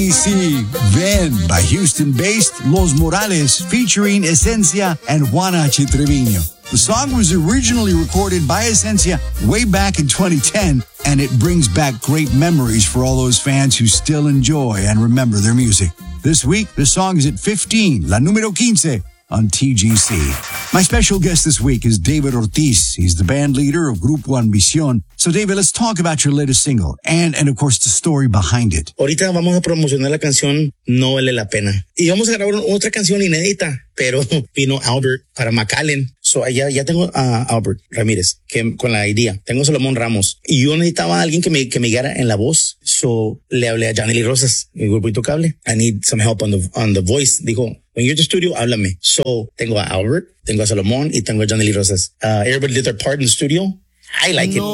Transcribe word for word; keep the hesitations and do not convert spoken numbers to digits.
C. Ven by Houston-based Los Morales featuring Esencia and Juana H. Trevino. The song was originally recorded by Esencia way back in twenty ten, and it brings back great memories for all those fans who still enjoy and remember their music. This week, the song is at fifteen, la número quince, on T G C. My special guest this week is David Ortiz. He's the band leader of Grupo Ambición. So, David, let's talk about your latest single and, and of course, the story behind it. Ahorita vamos a promocionar la canción No Vale la Pena. Y vamos a grabar otra canción inédita, pero vino Albert para McAllen. So, ya, ya tengo a Albert Ramírez que, con la idea. Tengo a Salomón Ramos. Y yo necesitaba a alguien que me, que me guiara en la voz. So, le hablé a Johnny Lee Rosas, el grupo Intocable. I need some help on the, on the voice. Dijo, when you're at the studio, háblame. So, tengo a Albert, tengo a Salomón y tengo a Johnny Lee Rosas. Uh, everybody did their part in the studio. I like it.